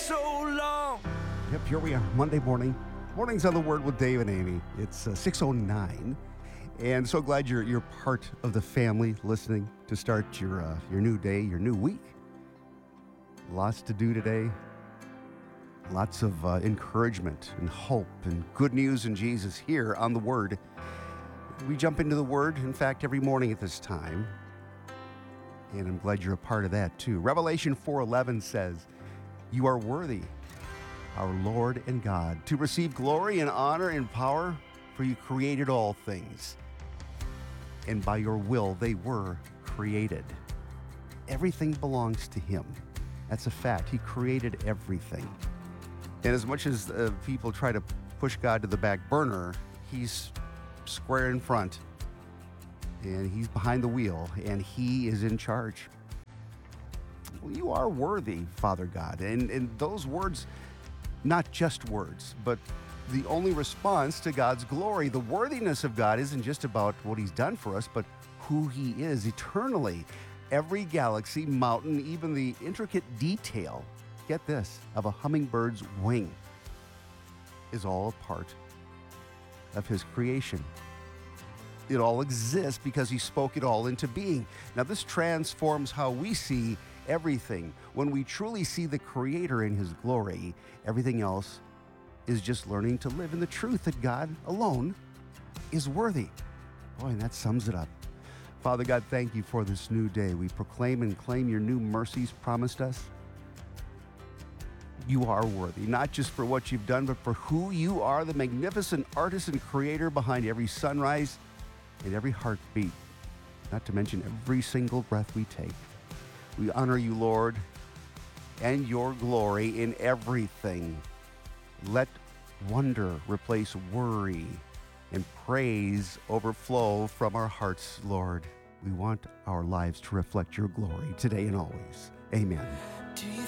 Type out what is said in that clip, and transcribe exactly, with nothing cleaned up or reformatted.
so long. Yep, here we are, Monday morning. Mornings on the Word with Dave and Amy. It's uh, six oh nine, and so glad you're you're part of the family listening to start your uh, your new day, your new week. Lots to do today. Lots of uh, encouragement and hope and good news in Jesus here on the Word. We jump into the Word, in fact, every morning at this time, and I'm glad you're a part of that too. Revelation four eleven says, "You are worthy, our Lord and God, to receive glory and honor and power, for you created all things, and by your will they were created." Everything belongs to Him. That's a fact. He created everything. And as much as uh, people try to push God to the back burner, He's square in front, and He's behind the wheel, and He is in charge. Well, you are worthy, Father God. And, and those words, not just words, but the only response to God's glory. The worthiness of God isn't just about what He's done for us, but who He is eternally. Every galaxy, mountain, even the intricate detail, get this, of a hummingbird's wing is all a part of His creation. It all exists because He spoke it all into being. Now, this transforms how we see everything. When we truly see the Creator in His glory, everything else is just learning to live in the truth that God alone is worthy. Boy, and that sums it up. Father God, thank You for this new day. We proclaim and claim Your new mercies promised us. You are worthy, not just for what You've done, but for who You are, the magnificent artist and creator behind every sunrise and every heartbeat, not to mention every single breath we take. We honor You, Lord, and Your glory in everything. Let wonder replace worry and praise overflow from our hearts, Lord. We want our lives to reflect Your glory today and always. Amen.